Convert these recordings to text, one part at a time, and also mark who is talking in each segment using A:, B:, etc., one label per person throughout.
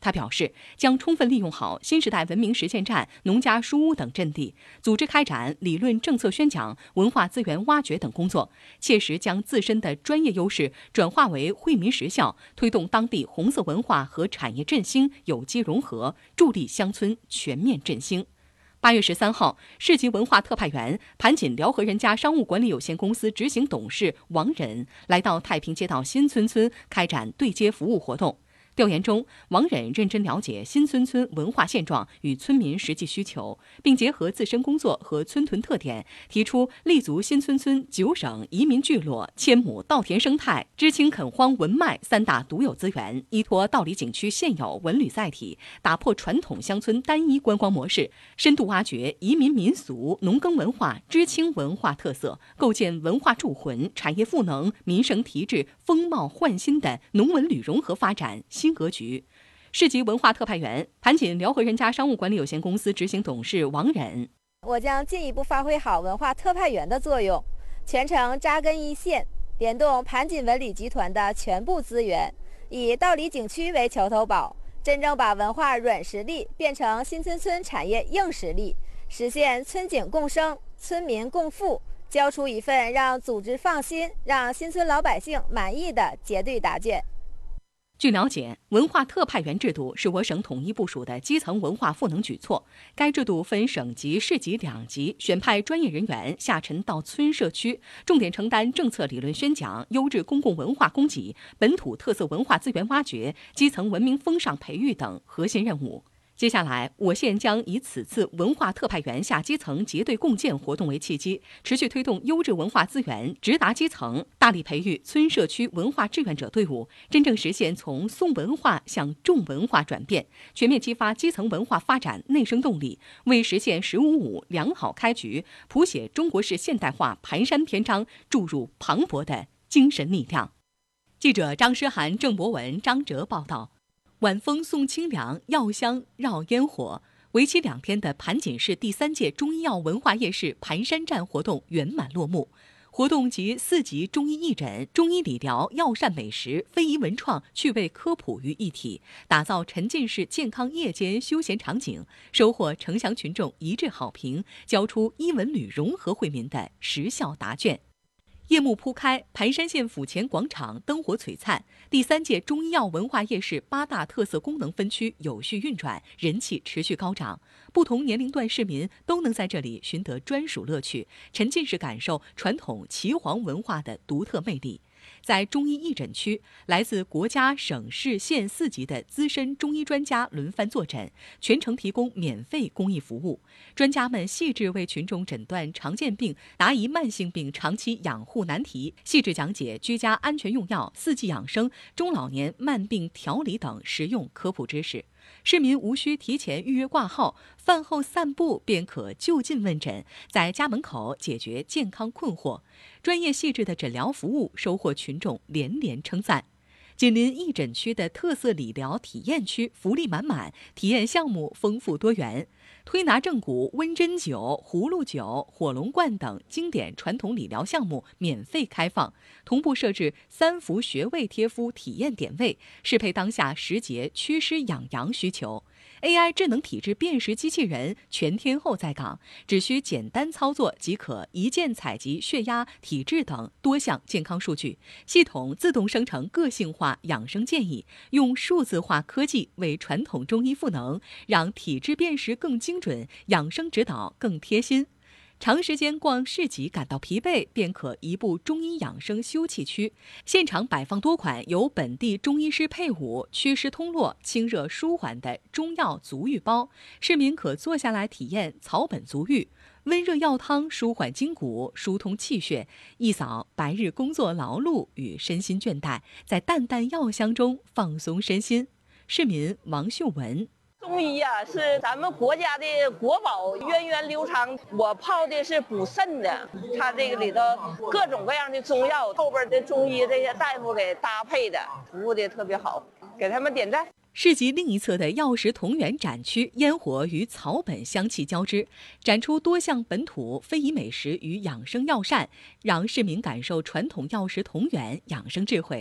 A: 他表示，将充分利用好新时代文明实践站、农家书屋等阵地，组织开展理论政策宣讲、文化资源挖掘等工作，切实将自身的专业优势转化为惠民实效，推动当地红色文化和产业振兴有机融合，助力乡村全面振兴。8月13号，市级文化特派员、盘锦辽河人家商务管理有限公司执行董事王忍来到太平街道新村村开展对接服务活动。调研中，王忍认真了解新村村文化现状与村民实际需求，并结合自身工作和村屯特点，提出立足新村村9省移民聚落、千亩稻田生态、知青垦荒文脉3大独有资源，依托道里景区现有文旅载体，打破传统乡村单一观光模式，深度挖掘移民民俗、农耕文化、知青文化特色，构建文化铸魂、产业赋能、民生提质、风貌焕新的农文旅融合发展新格局。市级文化特派员、盘锦辽河人家商务管理有限公司执行董事王忍：
B: 我将进一步发挥好文化特派员的作用，全程扎根一线，联动盘锦文旅集团的全部资源，以道里景区为桥头堡，真正把文化软实力变成新村村产业硬实力，实现村景共生、村民共富，交出一份让组织放心、让新村老百姓满意的结对答卷。
A: 据了解，文化特派员制度是我省统一部署的基层文化赋能举措。该制度分省级、市级2级，选派专业人员下沉到村社区，重点承担政策理论宣讲、优质公共文化供给、本土特色文化资源挖掘、基层文明风尚培育等核心任务。接下来，我县将以此次文化特派员下基层结对共建活动为契机，持续推动优质文化资源直达基层，大力培育村社区文化志愿者队伍，真正实现从宋文化向重文化转变，全面激发基层文化发展内生动力，为实现“15+5”良好开局，谱写中国式现代化蹒跚篇章注入磅礴的精神力量。记者张诗涵、郑博文、张哲报道。晚风送清凉，药香绕烟火。为期2天的盘锦市第3届中医药文化夜市盘山站活动圆满落幕。活动集4级中医义诊、中医理疗、药膳美食、非遗文创、趣味科普于一体，打造沉浸式健康夜间休闲场景，收获城乡群众一致好评，交出医文旅融合惠民的实效答卷。夜幕铺开，盘山县府前广场灯火璀璨。第3届中医药文化夜市8大特色功能分区有序运转，人气持续高涨。不同年龄段市民都能在这里寻得专属乐趣，沉浸式感受传统岐黄文化的独特魅力。在中医义诊区，来自国家、省市县4级的资深中医专家轮番坐诊，全程提供免费公益服务。专家们细致为群众诊断常见病、答疑慢性病长期养护难题，细致讲解居家安全用药、4季养生、中老年慢病调理等实用科普知识。市民无需提前预约挂号，饭后散步便可就近问诊，在家门口解决健康困惑。专业细致的诊疗服务收获群众连连称赞。紧邻义诊区的特色理疗体验区福利满满，体验项目丰富多元。推拿正骨、温针灸、葫芦灸、火龙罐等经典传统理疗项目免费开放，同步设置3伏穴位贴敷体验点位，适配当下时节祛湿养阳需求。AI 智能体质辨识机器人全天候在岗，只需简单操作即可一键采集血压、体质等多项健康数据，系统自动生成个性化养生建议，用数字化科技为传统中医赋能，让体质辨识更精准，养生指导更贴心。长时间逛市集感到疲惫，便可移步中医养生休憩区，现场摆放多款由本地中医师配伍、祛湿通络、清热舒缓的中药足浴包，市民可坐下来体验草本足浴，温热药汤舒缓筋骨、疏通气血，一扫白日工作劳碌与身心倦怠，在淡淡药香中放松身心。市民王秀文。
C: 中医呀，是咱们国家的国宝，源远流长。我泡的是补肾的，它这个里头各种各样的中药，后边的中医这些大夫给搭配的，服务的特别好，给他们点赞。
A: 市集另一侧的药食同源展区，烟火与草本香气交织，展出多项本土非遗美食与养生药膳，让市民感受传统药食同源养生智慧。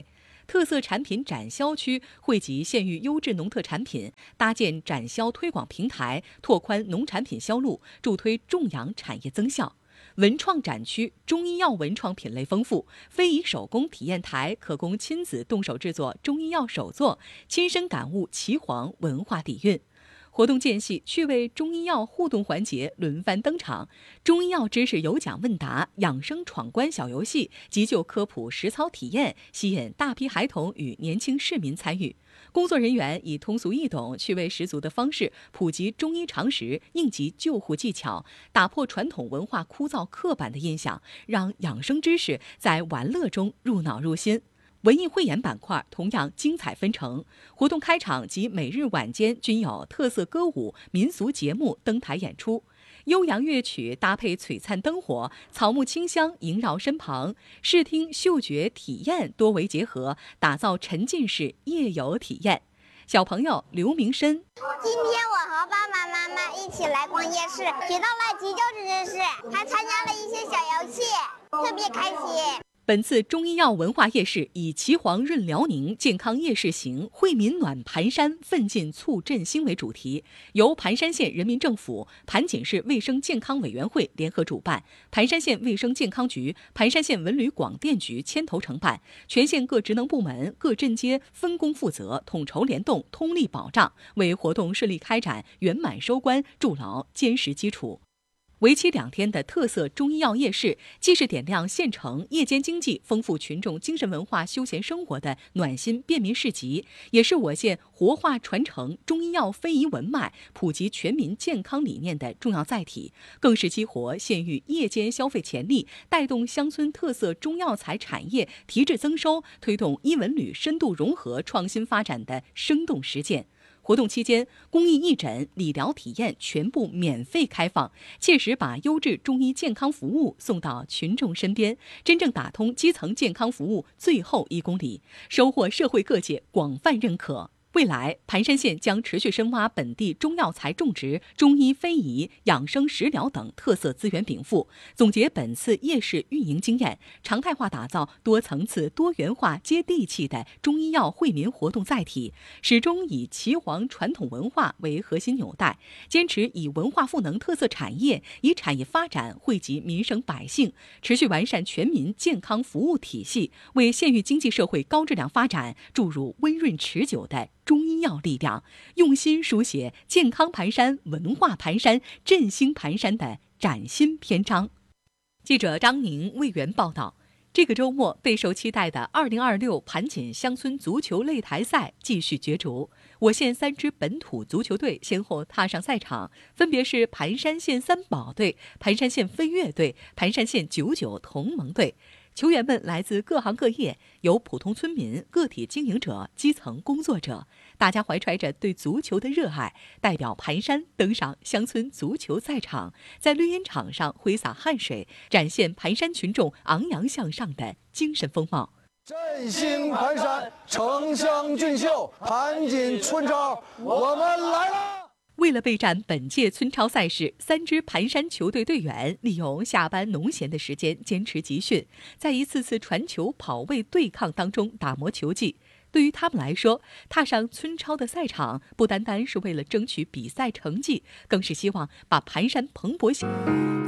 A: 特色产品展销区汇集县域优质农特产品，搭建展销推广平台，拓宽农产品销路，助推种养产业增效。文创展区中医药文创品类丰富，非遗手工体验台可供亲子动手制作中医药手作，亲身感悟岐黄文化底蕴。活动间隙，趣味中医药互动环节轮番登场，中医药知识有奖问答、养生闯关小游戏、急救科普实操体验，吸引大批孩童与年轻市民参与。工作人员以通俗易懂、趣味十足的方式普及中医常识、应急救护技巧，打破传统文化枯燥刻板的印象，让养生知识在玩乐中入脑入心。文艺汇演板块同样精彩纷呈，活动开场及每日晚间均有特色歌舞、民俗节目登台演出，悠扬乐曲搭配璀璨灯火，草木清香萦绕身旁，视听嗅觉体验多为结合，打造沉浸式夜游体验。小朋友刘明深，
D: 今天我和爸爸妈妈一起来逛夜市，学到了急救知识，还参加了一些小游戏，特别开心。
A: 本次中医药文化夜市以岐黄润辽宁、健康夜市行、惠民暖盘山、奋进促振兴为主题，由盘山县人民政府、盘锦市卫生健康委员会联合主办，盘山县卫生健康局、盘山县文旅广电局牵头承办，全县各职能部门、各镇街分工负责，统筹联动，通力保障，为活动顺利开展、圆满收官筑牢坚实基础。为期2天的特色中医药夜市，既是点亮县城夜间经济、丰富群众精神文化休闲生活的暖心便民市集，也是我县活化传承中医药非遗文脉、普及全民健康理念的重要载体，更是激活县域夜间消费潜力，带动乡村特色中药材产业提质增收，推动医文旅深度融合创新发展的生动实践。活动期间，公益义诊、理疗体验全部免费开放，切实把优质中医健康服务送到群众身边，真正打通基层健康服务最后1公里，收获社会各界广泛认可。未来，盘山县将持续深挖本地中药材种植、中医非遗、养生食疗等特色资源禀赋，总结本次夜市运营经验，常态化打造多层次、多元化、接地气的中医药惠民活动载体，始终以岐黄传统文化为核心纽带，坚持以文化赋能特色产业，以产业发展惠及民生百姓，持续完善全民健康服务体系，为县域经济社会高质量发展注入温润持久的中医药力量，用心书写健康盘山、文化盘山、振兴盘山的崭新篇章。记者张宁为援报道。这个周末备受期待的2026盘锦乡村足球擂台赛继续角逐，我县3支本土足球队先后踏上赛场，分别是盘山县三宝队、盘山县飞跃队、盘山县99同盟队。球员们来自各行各业，有普通村民、个体经营者、基层工作者，大家怀揣着对足球的热爱，代表盘山登上乡村足球赛场，在绿茵场上挥洒汗水，展现盘山群众昂扬向上的精神风貌。
E: 振兴盘山，城乡俊秀，盘锦村超，我们来了！
A: 为了备战本届村超赛事，3支盘山球队队员利用下班农闲的时间坚持集训，在一次次传球、跑位对抗当中打磨球技。对于他们来说，踏上村超的赛场，不单单是为了争取比赛成绩，更是希望把盘山蓬勃